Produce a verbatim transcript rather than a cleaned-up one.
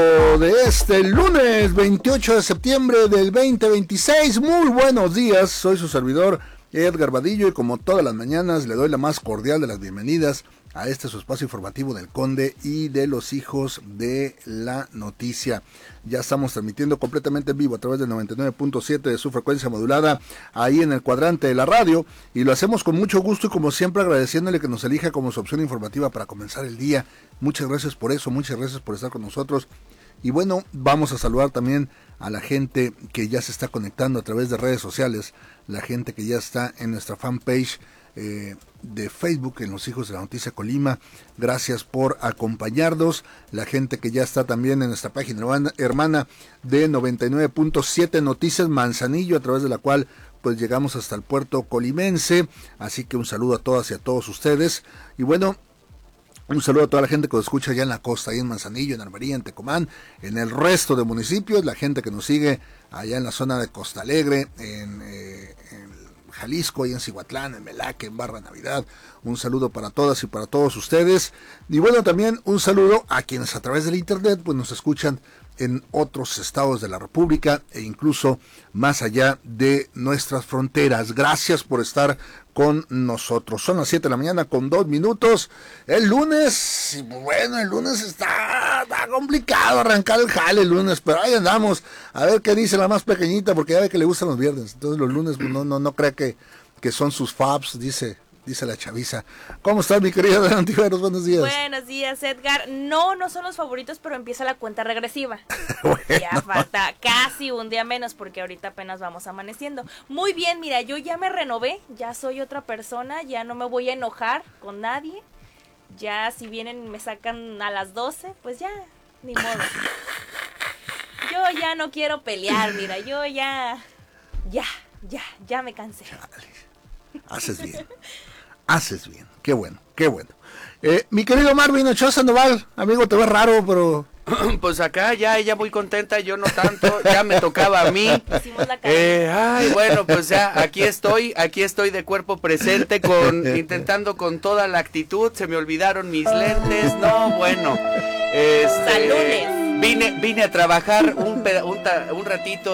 De este lunes veintiocho de septiembre del veinte veintiséis. Muy buenos días, soy su servidor Edgar Vadillo y como todas las mañanas le doy la más cordial de las bienvenidas a este su espacio informativo del Conde y de los hijos de la noticia. Ya estamos transmitiendo completamente en vivo a través del noventa y nueve punto siete de su frecuencia modulada ahí en el cuadrante de la radio, y lo hacemos con mucho gusto y como siempre agradeciéndole que nos elija como su opción informativa para comenzar el día. Muchas gracias por eso, muchas gracias por estar con nosotros. Y bueno, vamos a saludar también a la gente que ya se está conectando a través de redes sociales, la gente que ya está en nuestra fanpage eh, de Facebook, en Los Hijos de la Noticia Colima. Gracias por acompañarnos. La gente que ya está también en nuestra página hermana, hermana de noventa y nueve punto siete Noticias Manzanillo, a través de la cual pues llegamos hasta el puerto colimense. Así que un saludo a todas y a todos ustedes. Y bueno, un saludo a toda la gente que nos escucha allá en la costa, ahí en Manzanillo, en Armería, en Tecomán, en el resto de municipios, la gente que nos sigue allá en la zona de Costa Alegre, en, eh, en Jalisco, ahí en Cihuatlán, en Melaque, en Barra Navidad. Un saludo para todas y para todos ustedes. Y bueno, también un saludo a quienes a través del internet pues nos escuchan en otros estados de la República e incluso más allá de nuestras fronteras. Gracias por estar con nosotros. Son las siete de la mañana con dos minutos. El lunes, bueno, el lunes está, está complicado arrancar el jale el lunes, pero ahí andamos. A ver qué dice la más pequeñita, porque ya ve que le gustan los viernes. Entonces los lunes no, no, no crea que, que son sus fabs, dice. Dice la chaviza. ¿Cómo estás, mi querida de Antiveros? Buenos días. Buenos días, Edgar. No, no son los favoritos, pero empieza la cuenta regresiva. Bueno. Ya falta casi un día menos, porque ahorita apenas vamos amaneciendo. Muy bien, mira, yo ya me renové, ya soy otra persona, ya no me voy a enojar con nadie. Ya si vienen y me sacan a las doce, pues ya, ni modo. Yo ya no quiero pelear, mira, yo ya, ya, ya, ya me cansé. Chale. Haces bien. Haces bien, qué bueno, qué bueno. Eh, mi querido Marvin Ochoa Sandoval, amigo, te ves raro, pero... Pues acá ya ella muy contenta, yo no tanto, ya me tocaba a mí. Eh, ay, bueno, pues ya aquí estoy, aquí estoy de cuerpo presente, con intentando con toda la actitud. Se me olvidaron mis lentes, no, bueno. Este, Saludes. Vine, vine a trabajar un, un, un ratito